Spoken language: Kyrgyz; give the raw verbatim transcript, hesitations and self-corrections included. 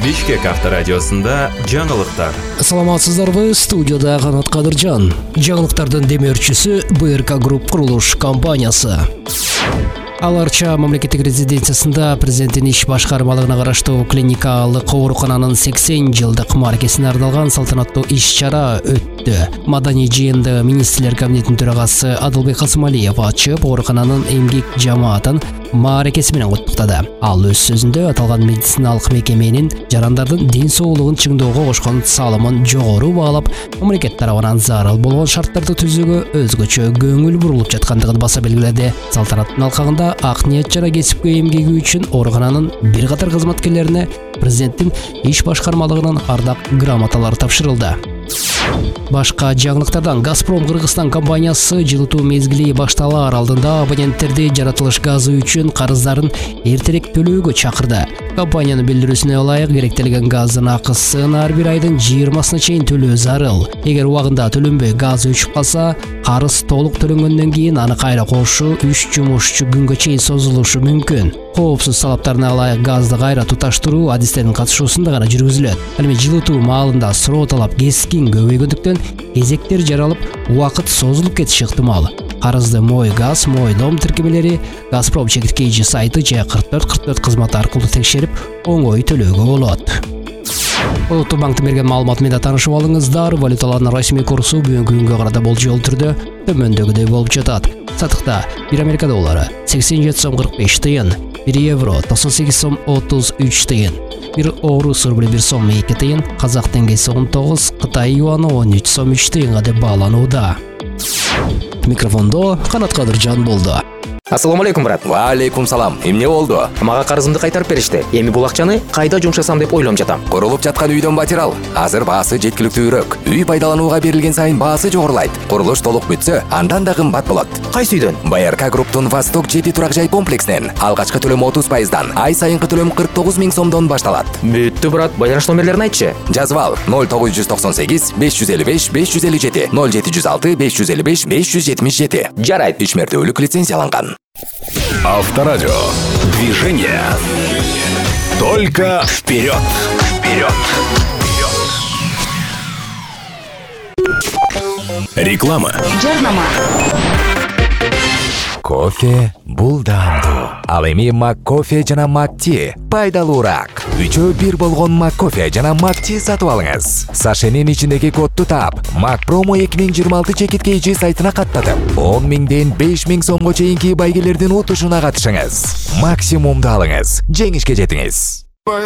Бишкек авторадиосунда жаңылыктар. Саламатсыздарбы, студияда Канат Кадыржан. Жаңылыктардын демөөрчүсү бэ эр ка Групп курулуш компаниясы. Аларча мамлекеттик резиденциясында президенттин иш башкармалыгына караштуу клиникалык оорукананын сексен жылдык мааракесине арналган салтанаттуу иш-чара өттү. Маданий жыйынды министрлер кабинетинин төрагасы Адылбек Касымалиев ачып, оорукананын эмгек жамаатын мааракеси менен куттуктады. Ал өз сөзүндө аталган медициналык мекеменин жарандардын ден соолугун чыңдоого кошкон салымын жогору баалап, мамлекет тарабынан зарыл болгон шарттарды түзүүгө өзгөчө көңүл бурулуп жаткандыгын баса белгиледи. Салтанаттын алкагында ак ниет жара кесипкөй эмгеги үчүн оорукананын бир катар кызматкерлерине президенттин иш башкармалыгынын ардак грамоталары тапшырылды. Башка жаңылыктардан Газпром Кыргызстан компаниясы жылытуу мезгили башталаар алдында абоненттерди жаратылыш газы үчүн карыздарын эртерээк төлөөгө чакырды. Компаниянын билдирүүсүнө ылайык, керектелген газдын акысын ар бир айдын жыйырмасына чейин төлөө зарыл. Эгер убагында төлөнбөй газ өчүп калса, карыз толук төлөнгөндөн кийин аны кайра кошуу үч жумушчу күнгө чейин созулушу мүмкүн. Коопсуз талаптарына ылайык газды кайра туташтыруу адистердин катышуусунда гана жүргүзүлөт. Ал эми жылытуу маалында суроо талап кескин көбөйгөндүктөн кезектер жаралып, убакыт созулуп кетиши ыктымал. Карызды Мой газ, Мой дом тиркемелери, Газпром чекиткейчи сайты же кырк төрт кырк төрт кызматы аркылуу текшерип, оңой төлөөгө болот. Улуттук банктын берген маалыматы менен таанышып алыңыздар. Валюталардын расмий курсу бүгүнкү күнгө карата болжол түрдө төмөндөгүдөй болуп жатат. Сатыкта бир Америка доллары сексен жети сом кырк беш тыйын, бир евро токсон сегиз сом отуз үч тыйын, бир орус рубли бир сом эки тыйын, казак теңгеси он тогуз, Кытай юаны он үч сом үч тыйынга деп бааланууда. Микрофондо Канат Кадыржан болду. Ассаламу алейкум, брат. Ва алейкум салам. Эмне болду? Мага карызымды кайтарып беришти. Эми бул акчаны кайда жумшасам деп ойлонуп жатам. Курулуп жаткан үйдөн батирал. Азыр баасы жеткиликтүүрөөк. Үй пайдаланууга берилген сайын баасы жогорулайт. Курулуш толук бүтсө, андан да кымбат болот. Кайсы үйдөн? бэ эр ка Групптун Восток жети турак жай комплексинен алгачкы төлөм отуз пайыздан, ай сайынкы төлөм кырк тогуз миң сомдон башталат. Бүттү, брат. Байланыш номерлерин айтчы. Жазып ал: ноль тогуз жүз токсон сегиз беш жүз элүү беш беш жүз элүү жети, ноль жети жүз алты беш жүз элүү беш беш жүз жетимиш жети. Жарайт. Үч мертөлүк лицензияланган. Авторадио. Движение. Только вперед. Вперед. Реклама. Жарнама. Кофе бул даамдуу. Ал эми Маккофе жана Макти пайдалуураак. Үчөө бир болгон Маккофе жана Макти сатып алыңыз. Сашенин ичиндеги кодду таап, Макпромо эки миң жыйырма алты чекиткейчи сайтына каттатып, он миңден беш миң сомго чейинки байгелердин утушуна катышыңыз. Максимумду алыңыз, жеңишке жетиңиз.